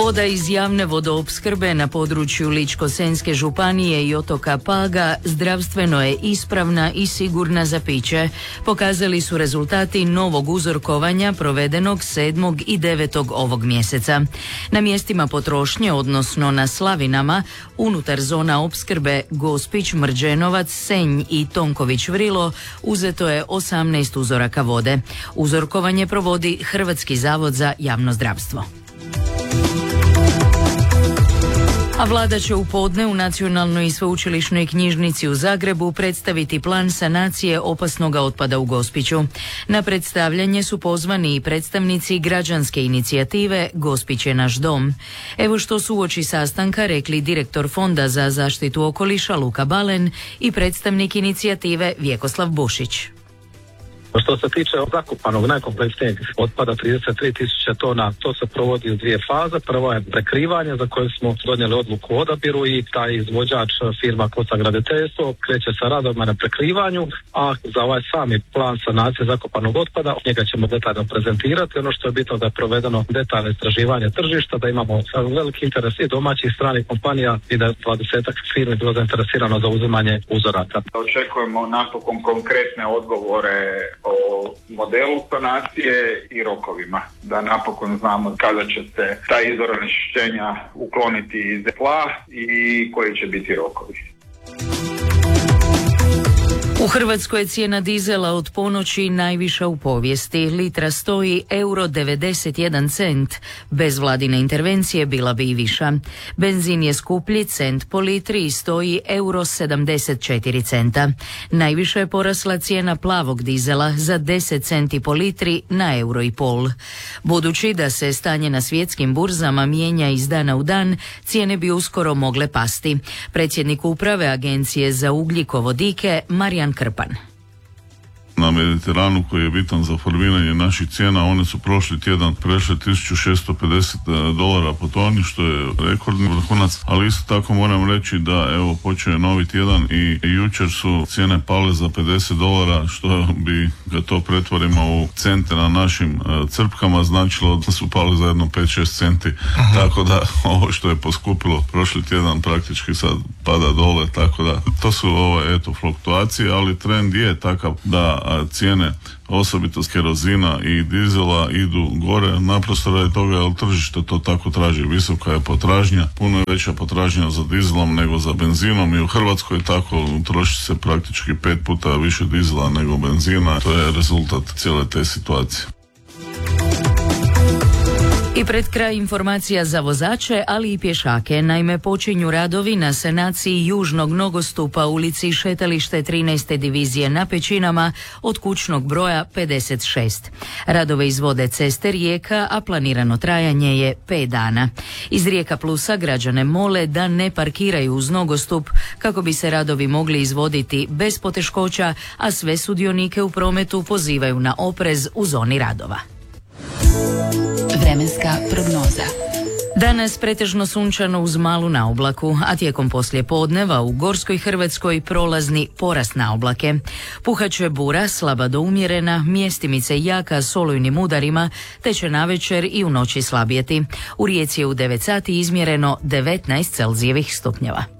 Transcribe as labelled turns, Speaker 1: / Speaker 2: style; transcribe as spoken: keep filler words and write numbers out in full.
Speaker 1: Voda iz javne vodoopskrbe na području Ličko-senjske županije i otoka Paga zdravstveno je ispravna i sigurna za piće. Pokazali su rezultati novog uzorkovanja provedenog sedmog i devetog ovog mjeseca. Na mjestima potrošnje, odnosno na slavinama, unutar zona opskrbe Gospić, Mrđenovac, Senj i Tonković Vrilo uzeto je osamnaest uzoraka vode. Uzorkovanje provodi Hrvatski zavod za javno zdravstvo. A vlada će u podne u Nacionalnoj i sveučilišnoj knjižnici u Zagrebu predstaviti plan sanacije opasnog otpada u Gospiću. Na predstavljanje su pozvani i predstavnici građanske inicijative Gospić je naš dom. Evo što su uoči sastanka rekli direktor Fonda za zaštitu okoliša Luka Balen i predstavnik inicijative Vjekoslav Bušić.
Speaker 2: Što se tiče zakopanog najkompleksnijeg otpada trideset tri tisuće tona, to se provodi u dvije faze. Prvo je prekrivanje za koje smo donijeli odluku o odabiru i taj izvođač firma Kosa graditeljstvo kreće sa radovima na prekrivanju, a za ovaj sami plan sanacije zakopanog otpada njega ćemo detaljno prezentirati. Ono što je bitno da je provedeno detaljno istraživanje tržišta, da imamo veliki interes i domaćih stranih kompanija i da je dvadesetak firmi bilo zainteresirano za uzimanje uzoraka.
Speaker 3: Očekujemo napokon konkretne odgovore o modelu sanacije i rokovima, da napokon znamo kada će se ta izvor onečišćenja ukloniti iz tla i koji će biti rokovi.
Speaker 1: U Hrvatskoj je cijena dizela od ponoći najviša u povijesti. Litra stoji euro devedeset jedan cent. Bez vladine intervencije bila bi i viša. Benzin je skuplji cent po litri i stoji euro sedamdeset četiri centa. Najviše je porasla cijena plavog dizela za deset centi po litri na euro i pol. Budući da se stanje na svjetskim burzama mijenja iz dana u dan, cijene bi uskoro mogle pasti. Predsjednik uprave Agencije za ugljikovodike Marijan Krpan.
Speaker 4: Na Mediteranu koji je bitan za formiranje naših cijena, one su prošli tjedan prešle tisuću šesto pedeset dolara po toni, što je rekordni vrhunac, ali isto tako moram reći da evo počeo je novi tjedan i jučer su cijene pale za pedeset dolara, što bi ga to pretvorimo u cente na našim crpkama značilo da su pale za jedno pet šest centi. Aha. Tako da ovo što je poskupilo prošli tjedan praktički sad pada dole, tako da to su ove eto fluktuacije, ali trend je takav da a cijene osobito kerozina i dizela idu gore naprosto radi toga jer tržište to tako traži. Visoka je potražnja, puno je veća potražnja za dizelom nego za benzinom i u Hrvatskoj tako troši se praktički pet puta više dizela nego benzina. To je rezultat cijele te situacije.
Speaker 1: I pred kraj informacija za vozače, ali i pješake. Naime, počinju radovi na sanaciji južnog nogostupa ulici Šetalište trinaeste divizije na Pećinama od kućnog broja pedeset šest. Radove izvode Ceste Rijeka, a planirano trajanje je pet dana. Iz Rijeka Plusa građane mole da ne parkiraju uz nogostup kako bi se radovi mogli izvoditi bez poteškoća, a sve sudionike u prometu pozivaju na oprez u zoni radova.
Speaker 5: Vremenska prognoza.
Speaker 1: Danas pretežno sunčano uz malu naoblaku, a tijekom poslijepodneva u Gorskoj Hrvatskoj prolazni porast naoblake. Puhaće bura, slaba do umjerena, mjestimice jaka s olujnim udarima, te će navečer i u noći slabijeti. U Rijeci je u devet sati izmjereno devetnaest Celzijevih stupnjeva.